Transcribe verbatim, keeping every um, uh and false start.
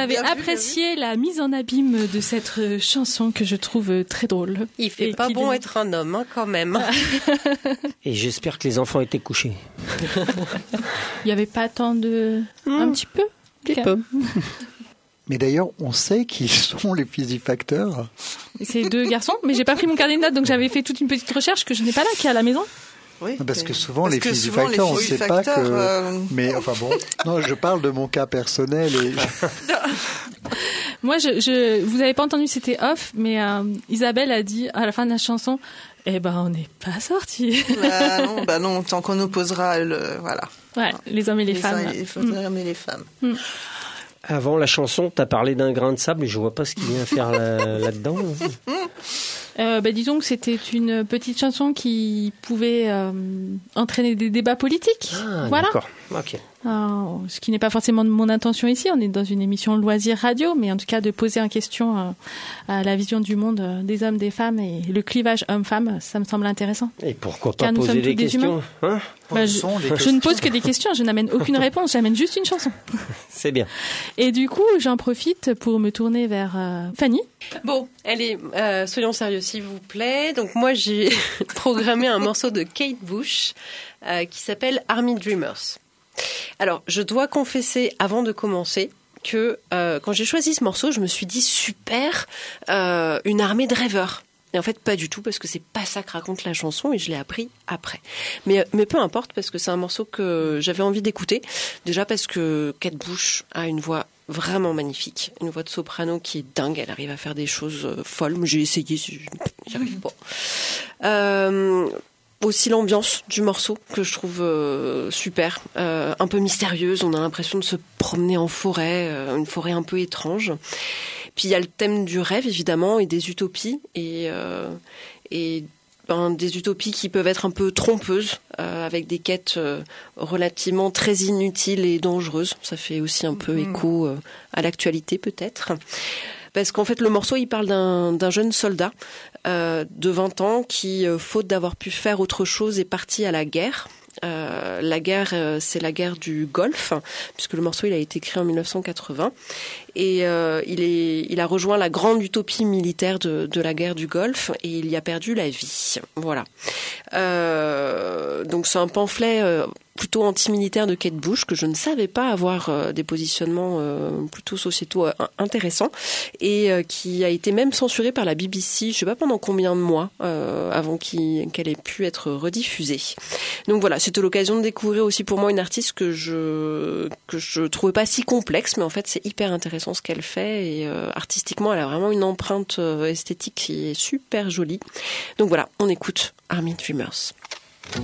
avez apprécié vu, la mise en abîme de cette chanson que je trouve très drôle. Il fait pas bon dit... être un homme, hein, quand même. Et j'espère que les enfants étaient couchés. Il n'y avait pas tant de... Mmh. Un petit peu Un petit peu. Mais d'ailleurs, on sait qui sont les Fizzy-Facteurs. C'est deux garçons, mais j'ai pas pris mon carnet de notes, donc j'avais fait toute une petite recherche que je n'ai pas là, qui est à la maison. Oui, parce que souvent parce les Fizzy-Facteurs, on ne sait pas que... Euh... Mais enfin bon, non, je parle de mon cas personnel. Et... Moi, je, je, vous n'avez pas entendu, c'était off, mais euh, Isabelle a dit à la fin de la chanson, eh ben, on n'est pas sortis. Bah non, bah non, tant qu'on opposera le... Voilà. Ouais, les hommes et les, les femmes. Les, les hommes et les femmes. Mm. Avant la chanson, tu as parlé d'un grain de sable, je vois pas ce qu'il vient faire là, là-dedans. Euh, bah, disons que c'était une petite chanson qui pouvait euh, entraîner des débats politiques. Ah, voilà. D'accord. Ok. Alors, ce qui n'est pas forcément mon intention ici. On est dans une émission loisir radio, mais en tout cas de poser en question euh, à la vision du monde euh, des hommes, des femmes et le clivage homme-femme, ça me semble intéressant. Et pourquoi pas Car nous poser sommes des tous des questions hein bah, je, je ne pose que des questions, je n'amène aucune réponse, j'amène juste une chanson. C'est bien. Et du coup, j'en profite pour me tourner vers euh, Fanny. Bon, allez, euh, soyons sérieux s'il vous plaît. Donc moi, j'ai programmé un morceau de Kate Bush euh, qui s'appelle Army Dreamers. Alors, je dois confesser avant de commencer que euh, quand j'ai choisi ce morceau, je me suis dit super, euh, une armée de rêveurs. Et en fait, pas du tout, parce que c'est pas ça que raconte la chanson, et je l'ai appris après. Mais, mais peu importe, parce que c'est un morceau que j'avais envie d'écouter. Déjà parce que Kate Bush a une voix vraiment magnifique, une voix de soprano qui est dingue. Elle arrive à faire des choses folles. J'ai essayé, j'y arrive pas. Euh, aussi l'ambiance du morceau que je trouve euh, super, euh, un peu mystérieuse. On a l'impression de se promener en forêt, euh, une forêt un peu étrange. Puis il y a le thème du rêve évidemment et des utopies et euh, et ben, des utopies qui peuvent être un peu trompeuses euh, avec des quêtes euh, relativement très inutiles et dangereuses. Ça fait aussi un peu mmh. écho euh, à l'actualité peut-être. Parce qu'en fait, le morceau, il parle d'un, d'un jeune soldat euh, de vingt ans qui, euh, faute d'avoir pu faire autre chose, est parti à la guerre. Euh, la guerre, euh, c'est la guerre du Golfe, puisque le morceau, il a été écrit en dix-neuf cent quatre-vingts. Et euh, il, est, il a rejoint la grande utopie militaire de, de la guerre du Golfe et il y a perdu la vie. Voilà. Euh, donc c'est un pamphlet euh, plutôt anti-militaire de Kate Bush que je ne savais pas avoir euh, des positionnements euh, plutôt sociétaux euh, intéressants et euh, qui a été même censuré par la B B C, je ne sais pas pendant combien de mois euh, avant qu'il, qu'elle ait pu être rediffusée. Donc voilà, c'était l'occasion de découvrir aussi pour moi une artiste que je que je trouvais pas si complexe, mais en fait c'est hyper intéressant ce qu'elle fait et euh, artistiquement elle a vraiment une empreinte euh, esthétique qui est super jolie. Donc voilà, on écoute Army Dreamers.